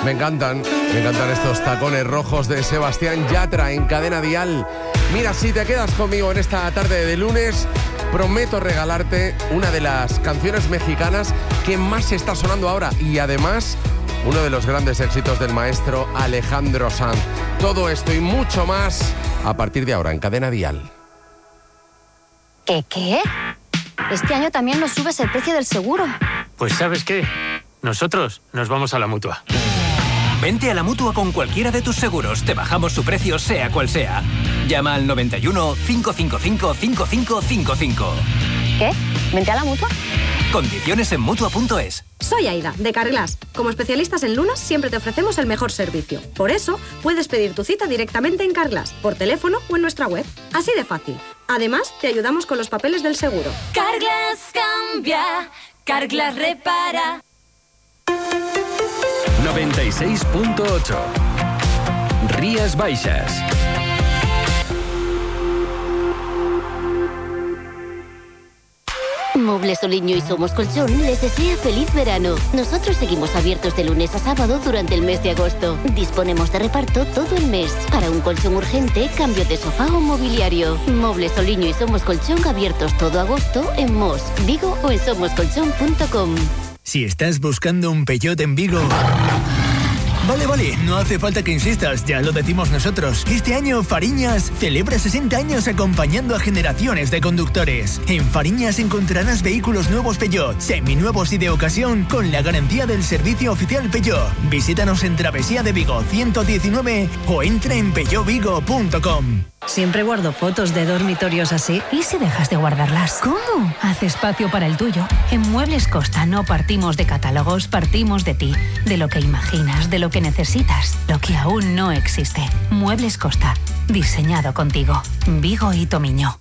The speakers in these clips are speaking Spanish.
Me encantan estos tacones rojos de Sebastián Yatra en Cadena Dial. Mira, si te quedas conmigo en esta tarde de lunes, prometo regalarte una de las canciones mexicanas que más está sonando ahora y además uno de los grandes éxitos del maestro Alejandro Sanz. Todo esto y mucho más a partir de ahora en Cadena Dial. ¿Qué? Este año también nos subes el precio del seguro. Pues ¿sabes qué? Nosotros nos vamos a la Mutua. Vente a la Mutua con cualquiera de tus seguros. Te bajamos su precio sea cual sea. Llama al 91 555 5555. ¿Qué? ¿Vente a la Mutua? Condiciones en Mutua.es. Soy Aida, de Carglass. Como especialistas en lunas, siempre te ofrecemos el mejor servicio. Por eso, puedes pedir tu cita directamente en Carglass, por teléfono o en nuestra web. Así de fácil. Además, te ayudamos con los papeles del seguro. Carglass cambia, Carglass repara. 96.8 Rías Baixas. Muebles Soliño y Somos Colchón les desea feliz verano. Nosotros seguimos abiertos de lunes a sábado durante el mes de agosto. Disponemos de reparto todo el mes. Para un colchón urgente, cambio de sofá o mobiliario. Muebles Soliño y Somos Colchón abiertos todo agosto en Mos, Vigo o en somoscolchón.com. Si estás buscando un Peugeot en Vigo... Vale, no hace falta que insistas, ya lo decimos nosotros. Este año Fariñas celebra 60 años acompañando a generaciones de conductores. En Fariñas encontrarás vehículos nuevos Peugeot, seminuevos y de ocasión con la garantía del servicio oficial Peugeot. Visítanos en Travesía de Vigo 119 o entra en peugeotvigo.com. Siempre guardo fotos de dormitorios así. ¿Y si dejas de guardarlas? ¿Cómo? Haz espacio para el tuyo. En Muebles Costa no partimos de catálogos, partimos de ti, de lo que imaginas, de lo que necesitas, lo que aún no existe. Muebles Costa, diseñado contigo. Vigo y Tomiño.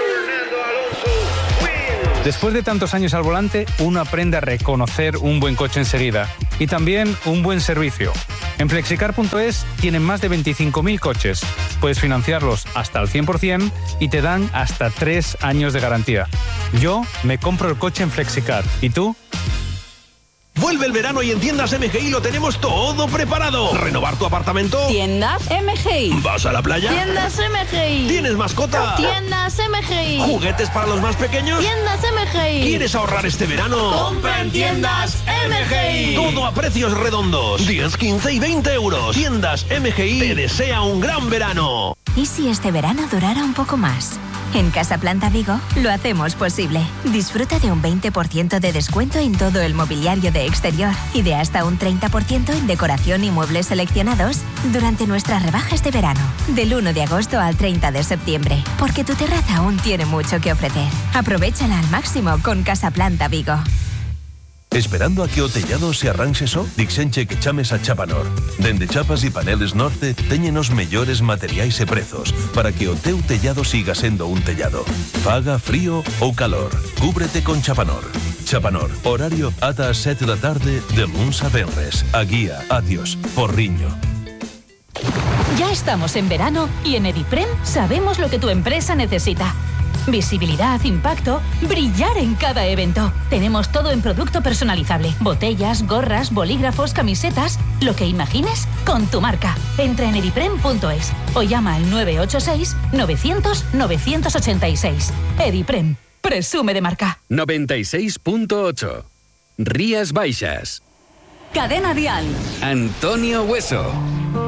Después de tantos años al volante, uno aprende a reconocer un buen coche enseguida y también un buen servicio. En Flexicar.es tienen más de 25.000 coches. Puedes financiarlos hasta el 100% y te dan hasta 3 años de garantía. Yo me compro el coche en Flexicar. ¿Y tú? Vuelve el verano y en Tiendas MGI lo tenemos todo preparado. ¿Renovar tu apartamento? Tiendas MGI. ¿Vas a la playa? Tiendas MGI. ¿Tienes mascota? Tiendas MGI. ¿Juguetes para los más pequeños? Tiendas MGI. ¿Quieres ahorrar este verano? ¡Compra en Tiendas MGI! Todo a precios redondos. 10, 15 y 20 euros. Tiendas MGI te desea un gran verano. ¿Y si este verano durara un poco más? En Casa Planta Vigo lo hacemos posible. Disfruta de un 20% de descuento en todo el mobiliario de exterior y de hasta un 30% en decoración y muebles seleccionados durante nuestras rebajas de verano, del 1 de agosto al 30 de septiembre, porque tu terraza aún tiene mucho que ofrecer. Aprovéchala al máximo con Casa Planta Vigo. Esperando a que o tellado se arranxe só? Dixenche que chames a Chapanor. Dende Chapas e Paneles Norte teñen os mellores materiais e prezos para que o teu tellado siga sendo un tellado. Faga frío ou calor, cúbrete con Chapanor. Chapanor, horario ata as 7 da tarde de luns a venres. A Guía, Atios, Porriño. Ya estamos en verano y en Ediprem sabemos lo que tu empresa necesita. Visibilidad, impacto, brillar en cada evento. Tenemos todo en producto personalizable. Botellas, gorras, bolígrafos, camisetas. Lo que imagines con tu marca. Entra en ediprem.es o llama al 986 900 986. Ediprem. Presume de marca. 96.8 Rías Baixas. Cadena Dial. Antonio Hueso.